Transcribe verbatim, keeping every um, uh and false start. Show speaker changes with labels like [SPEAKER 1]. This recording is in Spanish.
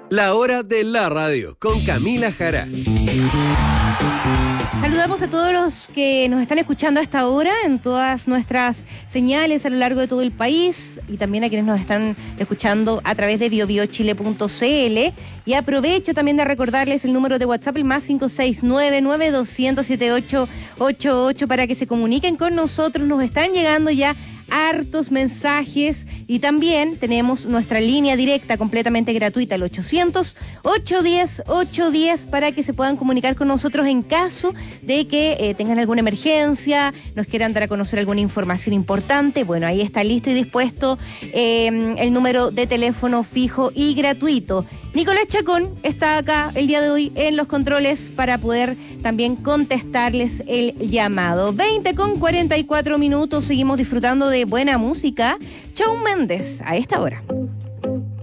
[SPEAKER 1] La hora de la radio con Camila Jara.
[SPEAKER 2] Saludamos a todos los que nos están escuchando a esta hora en todas nuestras señales a lo largo de todo el país y también a quienes nos están escuchando a través de bio bio chile punto c l. Y aprovecho también de recordarles el número de WhatsApp, el más cinco seis nueve, nueve dos cero cero, siete ocho ocho ocho, para que se comuniquen con nosotros. Nos están llegando ya hartos mensajes y también tenemos nuestra línea directa completamente gratuita, el ochocientos, ochocientos diez, ochocientos diez, para que se puedan comunicar con nosotros en caso de que eh, tengan alguna emergencia, nos quieran dar a conocer alguna información importante. Bueno, ahí está listo y dispuesto eh, el número de teléfono fijo y gratuito. Nicolás Chacón está acá el día de hoy en los controles para poder también contestarles el llamado. veinte con cuarenta y cuatro minutos, seguimos disfrutando de buena música. Shawn Mendes a esta hora.